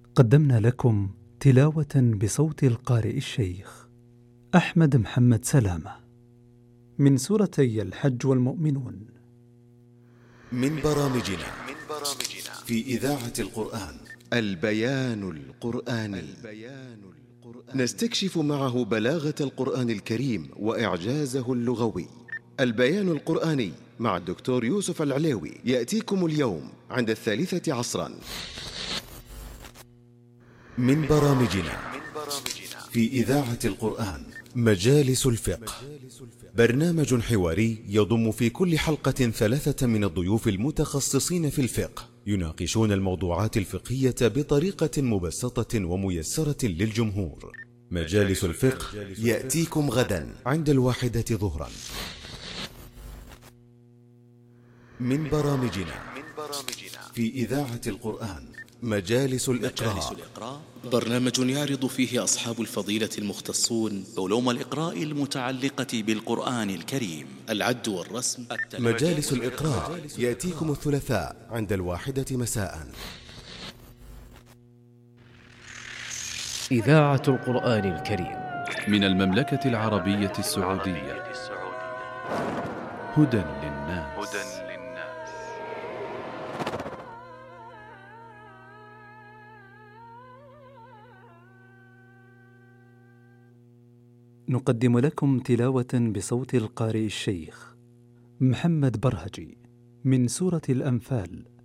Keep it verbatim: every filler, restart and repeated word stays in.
قدمنا لكم تلاوة بصوت القارئ الشيخ أحمد محمد سلامة من سورتي الحج والمؤمنون، من برامجنا في إذاعة القرآن البيان القرآني. نستكشف معه بلاغة القرآن الكريم وإعجازه اللغوي. البيان القرآني مع الدكتور يوسف العليوي يأتيكم اليوم عند الثالثة عصرا. من برامجنا في إذاعة القرآن مجالس الفقه، برنامج حواري يضم في كل حلقة ثلاثة من الضيوف المتخصصين في الفقه، يناقشون الموضوعات الفقهية بطريقة مبسطة وميسرة للجمهور. مجالس الفقه يأتيكم غدا عند الواحدة ظهرا. من برامجنا في إذاعة القرآن مجالس الإقراء، برنامج يعرض فيه أصحاب الفضيلة المختصون علوم الإقراء المتعلقة بالقرآن الكريم، العد والرسم. مجالس الإقراء يأتيكم الثلاثاء عند الواحدة مساء. إذاعة القرآن الكريم من المملكة العربية السعودية، هدى للناس. نقدم لكم تلاوة بصوت القارئ الشيخ محمد برهجي من سورة الأنفال